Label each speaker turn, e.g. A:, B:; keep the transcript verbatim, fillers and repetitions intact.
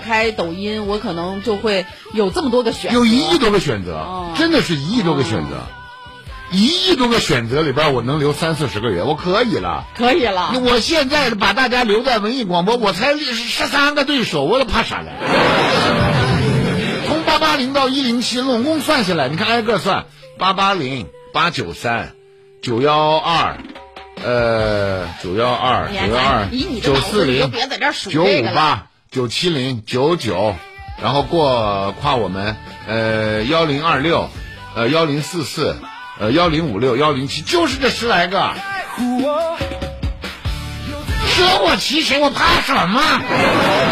A: 开抖音，我可能就会有这么多个选择，
B: 有一亿多个选择，
A: 哦、
B: 真的是一亿多个选择。哦一亿多个选择里边，我能留三四十个月，我可以了，
A: 可以了。
B: 我现在把大家留在文艺广播，我才十三个对手，我都怕啥嘞？从八八零到一零七，拢共算下来，你看挨个算，八八零、八九三、九幺二，呃，九幺二、九幺二、九四零、九五八、九七零、九九，然后过跨我们，呃，幺零二六，呃，幺零四四。呃，幺零五六、幺零七，就是这十来个，舍我其谁，我怕什么？